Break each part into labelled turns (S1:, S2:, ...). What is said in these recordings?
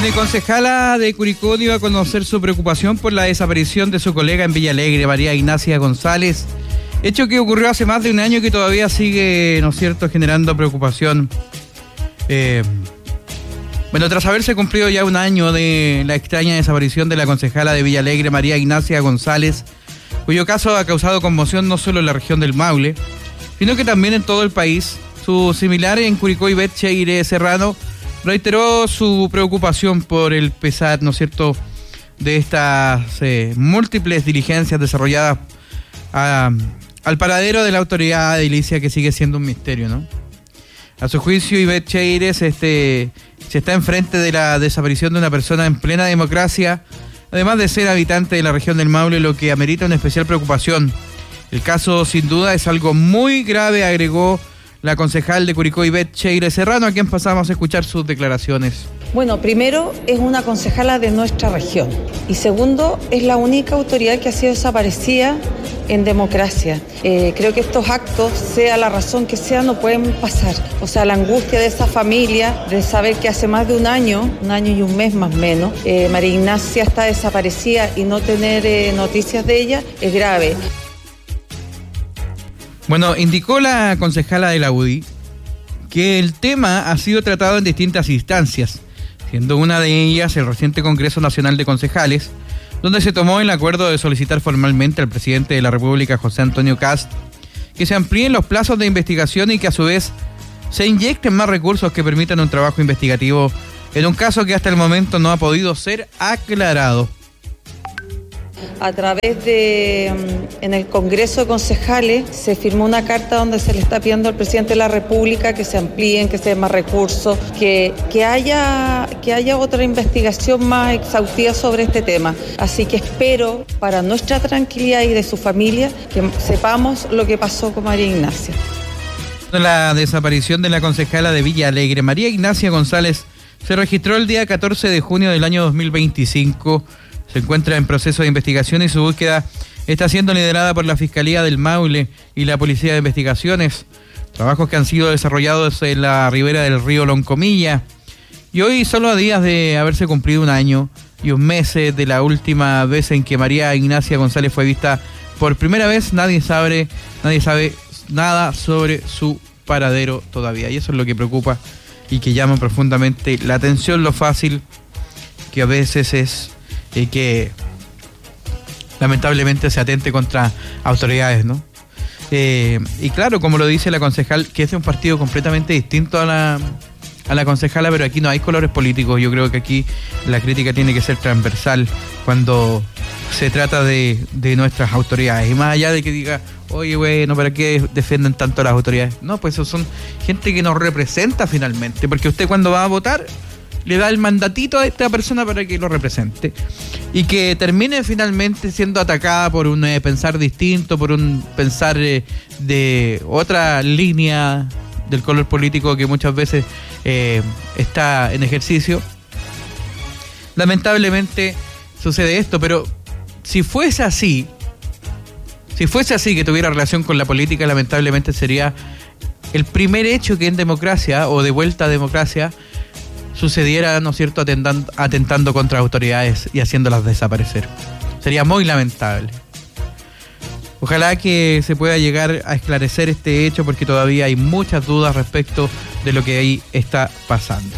S1: Bueno, y concejala de Curicó dio a conocer su preocupación por la desaparición de su colega en Villa Alegre, María Ignacia González, hecho que ocurrió hace más de un año y que todavía sigue, ¿no es cierto?, generando preocupación. Bueno, tras haberse cumplido ya un año de la extraña desaparición de la concejala de Villa Alegre, María Ignacia González, cuyo caso ha causado conmoción no solo en la región del Maule, sino que también en todo el país, su similar en Curicó, Ivette Cheire Serrano, reiteró su preocupación por el pesar, ¿no es cierto?, de estas múltiples diligencias desarrolladas al paradero de la autoridad edilicia, que sigue siendo un misterio, ¿no? A su juicio, Ivette Cheire se está enfrente de la desaparición de una persona en plena democracia, además de ser habitante de la región del Maule, lo que amerita una especial preocupación. El caso, sin duda, es algo muy grave, agregó la concejal de Curicó, Ivette Cheire Serrano, a quien pasamos a escuchar sus declaraciones.
S2: Bueno, primero, es una concejala de nuestra región. Y segundo, es la única autoridad que ha sido desaparecida en democracia. Creo que estos actos, sea la razón que sea, no pueden pasar. O sea, la angustia de esa familia, de saber que hace más de un año y un mes más o menos, María Ignacia está desaparecida y no tener noticias de ella, es grave.
S1: Bueno, indicó la concejala de la UDI que el tema ha sido tratado en distintas instancias, siendo una de ellas el reciente Congreso Nacional de Concejales, donde se tomó el acuerdo de solicitar formalmente al presidente de la República, José Antonio Kast, que se amplíen los plazos de investigación y que a su vez se inyecten más recursos que permitan un trabajo investigativo en un caso que hasta el momento no ha podido ser aclarado.
S2: A través de, en el Congreso de Concejales, se firmó una carta donde se le está pidiendo al presidente de la República que se amplíen, que se den más recursos, que haya otra investigación más exhaustiva sobre este tema. Así que espero, para nuestra tranquilidad y de su familia, que sepamos lo que pasó con María Ignacia.
S1: La desaparición de la concejala de Villa Alegre, María Ignacia González, se registró el día 14 de junio del año 2025. Se encuentra en proceso de investigación y su búsqueda está siendo liderada por la Fiscalía del Maule y la Policía de Investigaciones, trabajos que han sido desarrollados en la ribera del río Loncomilla. Y hoy, solo a días de haberse cumplido un año y un mes de la última vez en que María Ignacia González fue vista por primera vez, nadie sabe nada sobre su paradero todavía. Y eso es lo que preocupa y que llama profundamente la atención, lo fácil que a veces es que lamentablemente se atente contra autoridades, ¿no? Y claro, como lo dice la concejal, que es de un partido completamente distinto a la concejala, pero aquí no hay colores políticos. Yo creo que aquí la crítica tiene que ser transversal cuando se trata de nuestras autoridades. Y más allá de que diga, oye, bueno, ¿para qué defienden tanto a las autoridades? No, pues eso son gente que nos representa finalmente, porque usted cuando va a votar le da el mandatito a esta persona para que lo represente y que termine finalmente siendo atacada por un pensar distinto, por un pensar de otra línea del color político que muchas veces está en ejercicio. Lamentablemente sucede esto, pero si fuese así que tuviera relación con la política, lamentablemente sería el primer hecho que en democracia o de vuelta a democracia sucediera, ¿no es cierto?, atentando contra autoridades y haciéndolas desaparecer. Sería muy lamentable. Ojalá que se pueda llegar a esclarecer este hecho, porque todavía hay muchas dudas respecto de lo que ahí está pasando.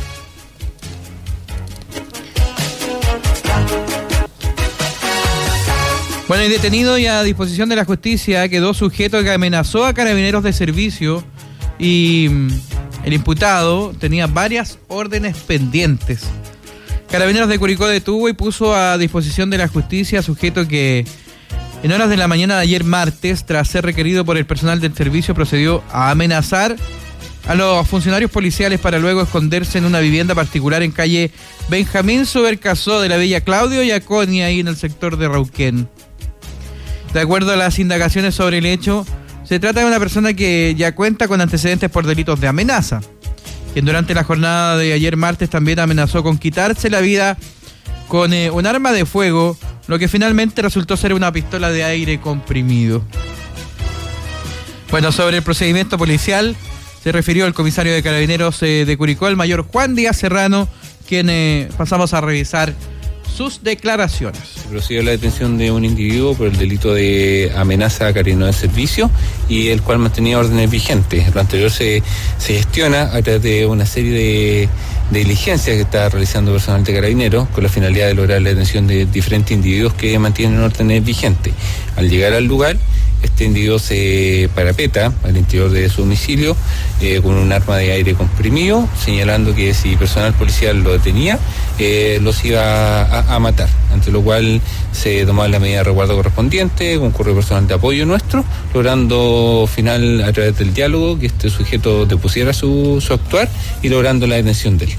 S1: Bueno, y detenido y a disposición de la justicia quedó sujeto que amenazó a carabineros de servicio y el imputado tenía varias órdenes pendientes. Carabineros de Curicó detuvo y puso a disposición de la justicia sujeto que en horas de la mañana de ayer martes, tras ser requerido por el personal del servicio, procedió a amenazar a los funcionarios policiales para luego esconderse en una vivienda particular en calle Benjamín Subercasó de la Villa Claudio y Aconia, ahí en el sector de Rauquén. De acuerdo a las indagaciones sobre el hecho, se trata de una persona que ya cuenta con antecedentes por delitos de amenaza, quien durante la jornada de ayer martes también amenazó con quitarse la vida con un arma de fuego, lo que finalmente resultó ser una pistola de aire comprimido. Bueno, sobre el procedimiento policial se refirió el comisario de Carabineros de Curicó, el mayor Juan Díaz Serrano, quien pasamos a revisar sus declaraciones.
S3: Se procedió a la detención de un individuo por el delito de amenaza a carabinero de servicio y el cual mantenía órdenes vigentes. Lo anterior se gestiona a través de una serie de diligencias que está realizando personal de carabineros con la finalidad de lograr la detención de diferentes individuos que mantienen órdenes vigentes. Al llegar al lugar, este individuo se parapeta al interior de su domicilio con un arma de aire comprimido, señalando que si personal policial lo detenía, los iba a matar, ante lo cual se tomaba la medida de resguardo correspondiente, concurrió personal de apoyo nuestro, logrando final a través del diálogo que este sujeto depusiera su actuar y logrando la detención de él.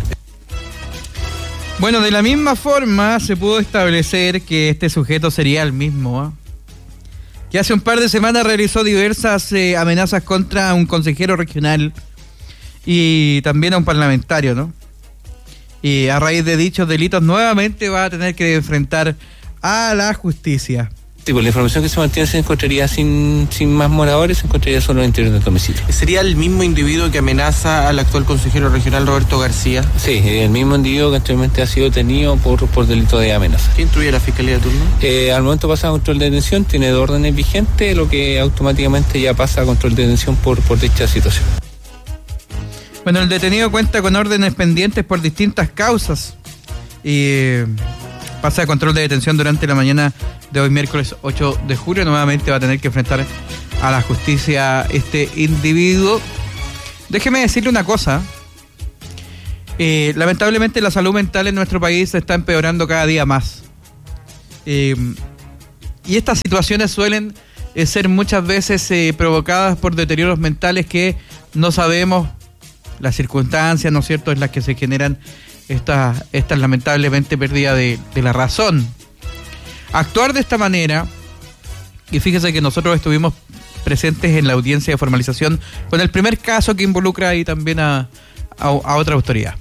S1: Bueno, de la misma forma se pudo establecer que este sujeto sería el mismo, que hace un par de semanas realizó diversas amenazas contra un consejero regional y también a un parlamentario, ¿no? Y a raíz de dichos delitos nuevamente va a tener que enfrentar a la justicia.
S3: Sí, pues la información que se mantiene se encontraría sin más moradores, se encontraría solo en el interior del domicilio.
S4: ¿Sería el mismo individuo que amenaza al actual consejero regional Roberto García?
S3: Sí, el mismo individuo que anteriormente ha sido detenido por delito de amenaza.
S4: ¿Qué instruye la Fiscalía de turno?
S3: Al momento pasa a control de detención, tiene 2 órdenes vigentes, lo que automáticamente ya pasa a control de detención por dicha situación.
S1: Bueno, el detenido cuenta con órdenes pendientes por distintas causas y pasa a control de detención durante la mañana de hoy, miércoles 8 de julio. Nuevamente va a tener que enfrentar a la justicia este individuo. Déjeme decirle una cosa. Lamentablemente la salud mental en nuestro país se está empeorando cada día más. Y estas situaciones suelen ser muchas veces provocadas por deterioros mentales que no sabemos las circunstancias, ¿no es cierto?, en las que se generan estas lamentablemente pérdida de la razón. Actuar de esta manera, y fíjese que nosotros estuvimos presentes en la audiencia de formalización con el primer caso que involucra ahí también a otra autoridad.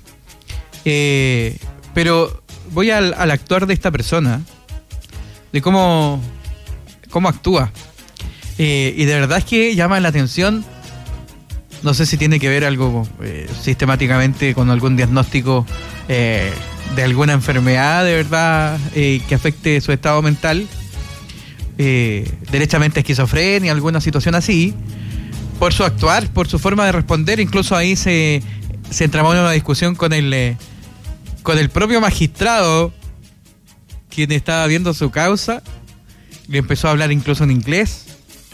S1: Pero voy al actuar de esta persona, de cómo actúa. Y de verdad es que llama la atención. No sé si tiene que ver algo sistemáticamente con algún diagnóstico de alguna enfermedad de verdad que afecte su estado mental, derechamente esquizofrenia, alguna situación así, por su actuar, por su forma de responder. Incluso ahí se entramó en una discusión con el propio magistrado, quien estaba viendo su causa, le empezó a hablar incluso en inglés.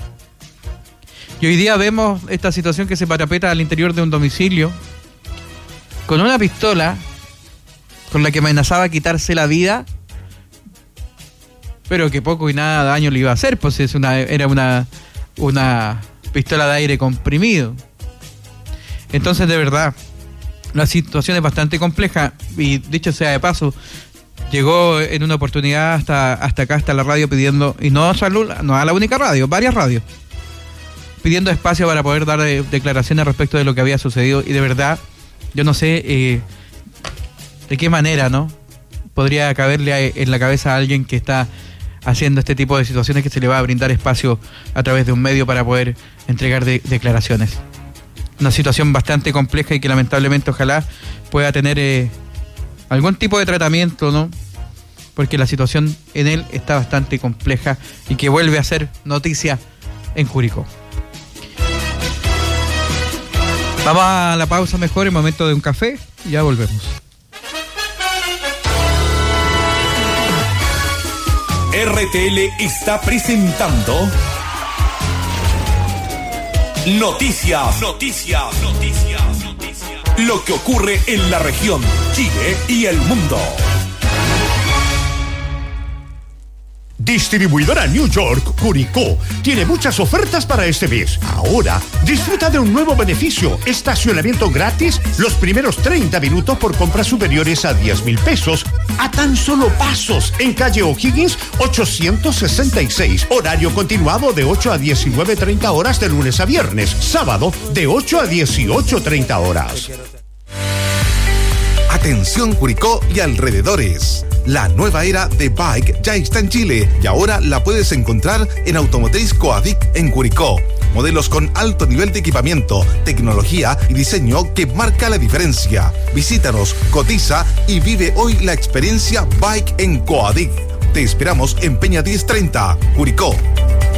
S1: Y hoy día vemos esta situación que se parapeta al interior de un domicilio con una pistola con la que amenazaba quitarse la vida, pero que poco y nada daño le iba a hacer, pues era una pistola de aire comprimido. Entonces, de verdad, la situación es bastante compleja y, dicho sea de paso, llegó en una oportunidad hasta acá, hasta la radio, pidiendo, y no a la única radio, varias radios, pidiendo espacio para poder dar declaraciones respecto de lo que había sucedido. Y de verdad, yo no sé de qué manera, ¿no?, podría caberle en la cabeza a alguien que está haciendo este tipo de situaciones, que se le va a brindar espacio a través de un medio para poder entregar declaraciones. Una situación bastante compleja y que lamentablemente ojalá pueda tener algún tipo de tratamiento, ¿no?, porque la situación en él está bastante compleja y que vuelve a ser noticia en Curicó. Vamos a la pausa mejor, en momento de un café, y ya volvemos.
S5: RTL está presentando Noticias. Lo que ocurre en la región, Chile y el mundo. Distribuidora New York Curicó tiene muchas ofertas para este mes. Ahora, disfruta de un nuevo beneficio: estacionamiento gratis los primeros 30 minutos por compras superiores a 10,000 pesos, a tan solo pasos, en calle O'Higgins 866. Horario continuado de 8 a 19:30 horas de lunes a viernes. Sábado de 8 a 18:30 horas.
S6: Atención Curicó y alrededores. La nueva era de Bike ya está en Chile y ahora la puedes encontrar en Automotriz Coadic en Curicó. modelos con alto nivel de equipamiento, tecnología y diseño que marca la diferencia. Visítanos, cotiza y vive hoy la experiencia Bike en Coadic. Te esperamos en Peña 1030, Curicó.